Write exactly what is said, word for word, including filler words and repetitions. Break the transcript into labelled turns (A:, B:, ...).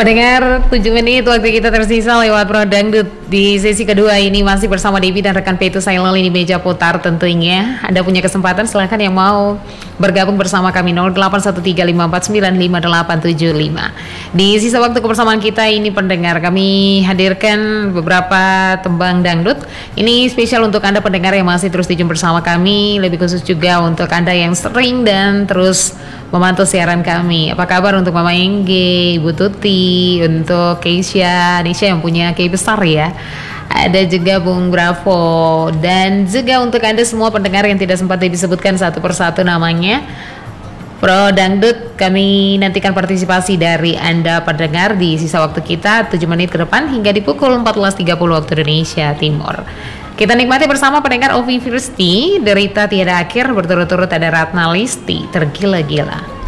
A: Pendengar, tujuh menit waktu kita tersisa lewat Pro Dangdut. Di sesi kedua ini masih bersama Devi dan rekan Petu Sailali di meja putar tentunya. Anda punya kesempatan, silahkan yang mau bergabung bersama kami nol delapan satu tiga lima empat sembilan lima delapan tujuh lima. Di sisa waktu kebersamaan kita ini pendengar, kami hadirkan beberapa tembang dangdut. Ini spesial untuk Anda pendengar yang masih terus dijumpa bersama kami. Lebih khusus juga untuk Anda yang sering dan terus memantau siaran kami. Apa kabar untuk Mama Engge, Ibu Tuti, untuk Keisha, Nisha yang punya K besar ya. Ada juga Bung Bravo, dan juga untuk Anda semua pendengar yang tidak sempat disebutkan satu persatu namanya. Pro Dangdut, kami nantikan partisipasi dari Anda pendengar di sisa waktu kita tujuh menit ke depan hingga di pukul empat belas tiga puluh waktu Indonesia Timur. Kita nikmati bersama pendengar Ovi Firsti, Derita Tiada Akhir, berturut-turut ada Ratna Listi, Tergila-gila.